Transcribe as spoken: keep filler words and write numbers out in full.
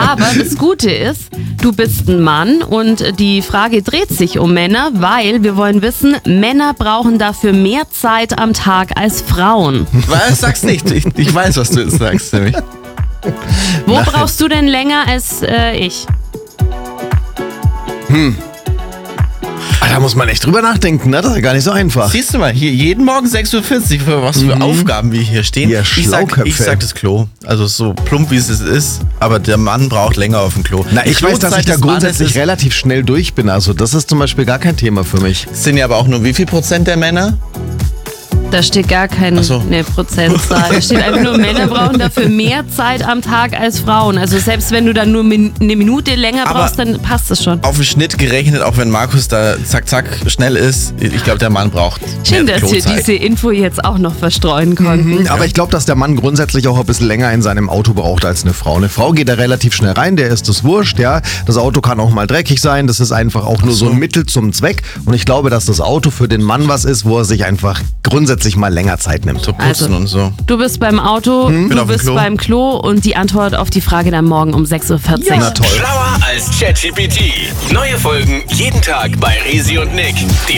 Aber das Gute ist, du bist ein Mann und die Frage dreht sich um Männer, weil wir wollen wissen, Männer brauchen dafür mehr Zeit am Tag als Frauen. Was? Sag's nicht. Ich, ich weiß, was du jetzt sagst, nämlich. Wo brauchst du denn länger als äh, ich? Hm. Ah, da muss man echt drüber nachdenken, ne? Das ist ja gar nicht so einfach. Siehst du mal, hier jeden Morgen sechs Uhr vierzig, für was für Mhm. Aufgaben wir hier stehen. Ja, ich, sag, Schlauköpfe. ich sag das Klo. Also so plump wie es ist, aber der Mann braucht länger auf dem Klo. Na, Die ich weiß, dass Klozeit ich da des Mannes grundsätzlich ist- relativ schnell durch bin. Also das ist zum Beispiel gar kein Thema für mich. sind ja aber auch nur wie viel Prozent der Männer? Da steht gar keine Ach so. ne, Prozentzahl. Da steht einfach nur, Männer brauchen dafür mehr Zeit am Tag als Frauen. Also selbst wenn du dann nur min- eine Minute länger Aber- brauchst, dann passt es schon. Auf den Schnitt gerechnet, auch wenn Markus da zack zack schnell ist, ich glaube, der Mann braucht Schön, mehr dass wir Klozeit. diese Info jetzt auch noch verstreuen konnten. Aber ich glaube, dass der Mann grundsätzlich auch ein bisschen länger in seinem Auto braucht als eine Frau. Eine Frau geht da relativ schnell rein, der ist das wurscht, ja. Das Auto kann auch mal dreckig sein, das ist einfach auch nur so ein Mittel zum Zweck. Und ich glaube, dass das Auto für den Mann was ist, wo er sich einfach grundsätzlich mal länger Zeit nimmt. So putzen Also. und so. Du bist beim Auto, Bin du auf dem bist Klo. beim Klo und die Antwort auf die Frage dann morgen um sechs Uhr vierzig. Na toll. Schlauer als ChatGPT. Neue Folgen jeden Tag bei Resi und Nick. Die